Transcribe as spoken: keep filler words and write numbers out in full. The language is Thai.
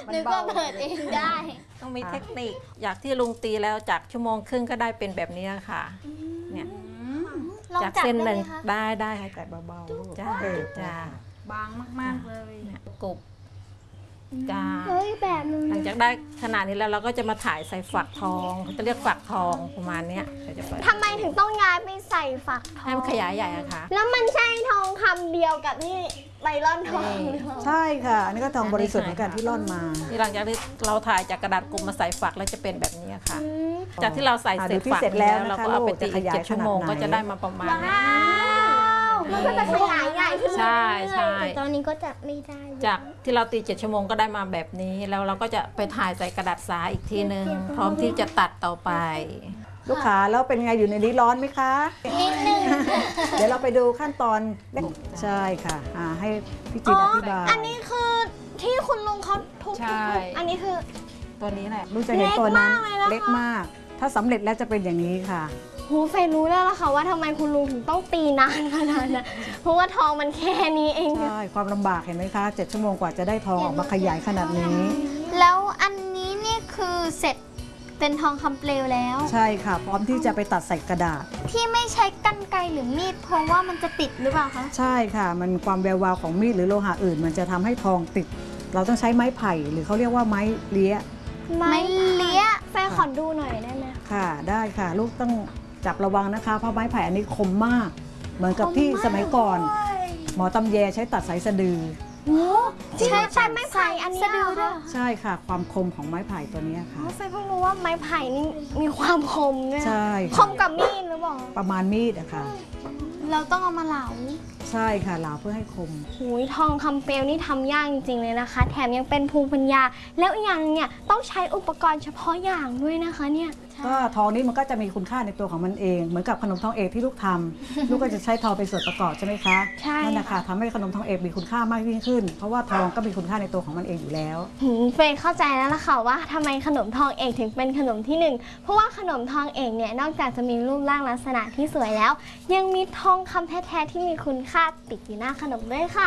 นึกว่าเปิดเองได้ต้องมีเทคนิคอยากที่ลุงตีแล้วจากชั่วโมงครึ่งก็ได้เป็นแบบนี้ค่ะเนี่ยจากเส้นหนึ่งได้ได้ให้แต่เบาๆจ้าจ้าบางมากๆเลยกบจ้าเฮ้ยแบบนึงหลังจากได้ขนาดนี้แล้วเราก็จะมาถ่ายใส่ฝักทองเขาจะเรียกฝักทองประมาณนี้ทำไมถึงต้องย้ายไปใส่ฝักทองให้มันขยายใหญ่อะค่ะแล้วมันใช่ทองคำเดียวกับที่ใบร่อนทองใช่ค่ะอันนี้ก็ทองบริสุทธิ์เหมือนกันที่ร่อนมาที่หลังจากที่เราถ่ายจากกระดาษกลมมาใส่ฝักแล้วจะเป็นแบบนี้ค่ะจากที่เราใส่เสร็จฝักแล้วเราก็เอาไปตีอีกเจ็ดชั่วโมงก็จะได้มาประมาณนี้มันก็จะขยายใหญ่ขึ้นใช่ใช่แต่ตอนนี้ก็จะไม่ได้จากที่เราตีเจ็ดชั่วโมงก็ได้มาแบบนี้แล้วเราก็จะไปถ่ายใส่กระดาษสาอีกทีนึงพร้อมที่จะตัดต่อไปลูกค้าแล้วเป็นไงอยู่ในนี้ร้อนไหมคะนิดนึงเดี๋ยวเราไปดูขั้นตอนใช่ค่ะให้พี่จีนอธิบายอันนี้คือที่คุณลุงเขาทุบอันนี้คือตัวนี้แหละลูกจะเห็นตัวนั้นเล็กมากถ้าสำเร็จแล้วจะเป็นอย่างนี้ค่ะหูเฟยรู้แล้วล่ะค่ะว่าทำไมคุณลุงถึงต้องตีนานขนาดนั้นเพราะว่าทองมันแค่นี้เองใช่ความลำบากเห็นไหมคะเจ็ดชั่วโมงกว่าจะได้ทองออกมาขยายขนาดนี้แล้วอันนี้นี่คือเสร็จเป็นทองคำเปลวแล้วใช่ค่ะพร้อมที่จะไปตัดใส่กระดาษที่ไม่ใช้กรรไกรหรือมีดเพราะว่ามันจะติดหรือเปล่าคะใช่ค่ะมันความแวววาวของมีดหรือโลหะอื่นมันจะทำให้ทองติดเราต้องใช้ไม้ไผ่หรือเขาเรียกว่าไม้เลี้ยไม้เลี้ยแฟนขอดูหน่อยได้ไหมค่ะได้ค่ะลูกต้องจับระวังนะคะเพราะไม้ไผ่อันนี้คมมากเหมือนกับที่สมัยก่อนหมอตำแยใช้ตัดสายสะดือใช่ใช่ไม้ไผ่อันนี้ด้วยใช่ค่ะความคมของไม้ไผ่ตัวนี้ค่ะเฟยเพิ่งรู้ว่าไม้ไผ่นี่มีความคมเนี่ยใช่คมกับมีดหรือเปล่าประมาณมีดอะค่ะเราต้องเอามาเหลาใช่ค่ะเหลาเพื่อให้คมหูยทองคำเปลวนี่ทำยากจริงๆเลยนะคะแถมยังเป็นภูมิปัญญาแล้วอีกอย่างเนี่ยต้องใช้อุปกรณ์เฉพาะอย่างด้วยนะคะเนี่ยก็ทองนี้มันก็จะมีคุณค่าในตัวของมันเองเหมือนกับขนมทองเอกที่ลูกทำ ลูกก็จะใช้ทองเป็นส่วนประกอบใช่ไหมคะใช่นั่นนะคะทำให้ขนมทองเอกมีคุณค่ามากยิ่งขึ้นเพราะว่าทองก็มีคุณค่าในตัวของมันเองอยู่แล้วเฟยเข้าใจแล้วล่ะค่ะว่าทำไมขนมทองเอกถึงเป็นขนมที่หนึ่งเพราะว่าขนมทองเอกเนี่ยนอกจากจะมีรูปร่างลักษณะที่สวยแล้วยังมีทองคำแท้ๆที่มีคุณค่าติดอยู่หน้าขนมด้วยค่ะ